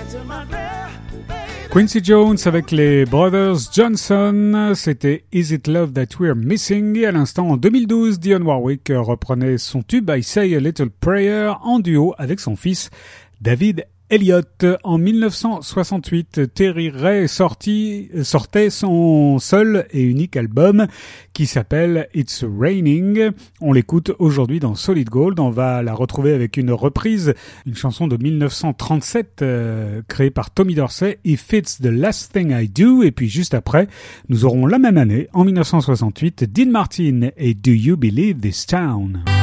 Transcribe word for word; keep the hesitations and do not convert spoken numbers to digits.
Quincy Jones avec les Brothers Johnson, c'était Is It Love That We're Missing. Et à l'instant, en deux mille douze, Dionne Warwick reprenait son tube I Say a Little Prayer en duo avec son fils David Elliott. En dix-neuf cent soixante-huit, Terry Ray sorti, sortait son seul et unique album qui s'appelle It's Raining. On l'écoute aujourd'hui dans Solid Gold. On va la retrouver avec une reprise, une chanson de dix-neuf cent trente-sept euh, créée par Tommy Dorsey, If It's the Last Thing I Do. Et puis juste après, nous aurons la même année, en dix-neuf cent soixante-huit, Dean Martin et Do You Believe This Town?